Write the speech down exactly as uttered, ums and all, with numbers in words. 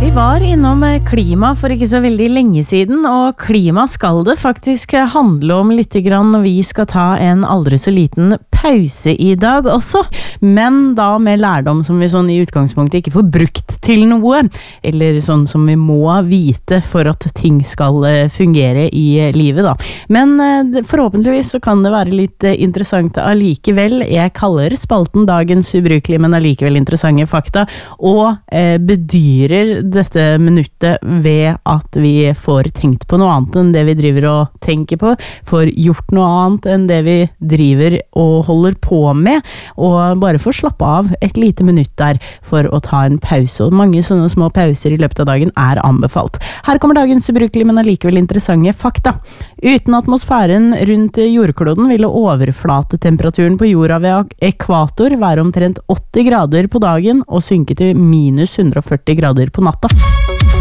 Vi var innom klima for ikke så veldig lenge siden, og klima skal det faktisk handle om litt grann når vi skal ta en aldri så liten pause i dag også, men da med lærdom som vi sånn i utgangspunktet ikke får brukt til noe, eller sånn som vi må vite for at ting skal fungere i livet da. Men forhåpentligvis så kan det være litt interessant allikevel. Jeg kaller spalten dagens ubrukelige, men allikevel interessante fakta, og eh, bedyrer dette minuttet ved at vi får tenkt på noe annet enn det vi driver og tenker på, får gjort noe annet enn det vi driver og holder på med, og bare får slappe av et lite minutt der for å ta en pause, og mange sånne små pauser i løpet av dagen er anbefalt. Her kommer dagens ubrukelige, men allikevel interessante fakta. Uten atmosfæren rundt jordkloden ville overflatetemperaturen på jorda ved ekvator være omtrent åtti grader på dagen og synke til minus hundre og førti grader på natta.